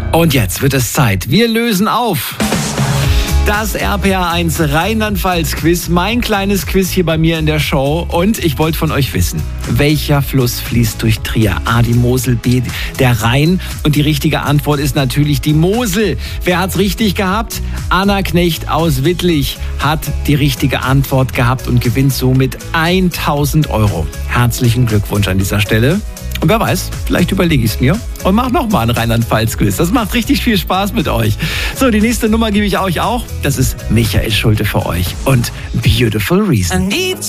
Und jetzt wird es Zeit. Wir lösen auf. Das RPR1 Rheinland-Pfalz-Quiz, mein kleines Quiz hier bei mir in der Show. Und ich wollte von euch wissen, welcher Fluss fließt durch Trier? A, die Mosel, B, der Rhein. Und die richtige Antwort ist natürlich die Mosel. Wer hat's richtig gehabt? Anna Knecht aus Wittlich hat die richtige Antwort gehabt und gewinnt somit 1.000 €. Herzlichen Glückwunsch an dieser Stelle. Und wer weiß, vielleicht überlege ich es mir und mache nochmal ein Rheinland-Pfalz-Quiz. Das macht richtig viel Spaß mit euch. So, die nächste Nummer gebe ich euch auch. Das ist Michael Schulte für euch und Beautiful Reason.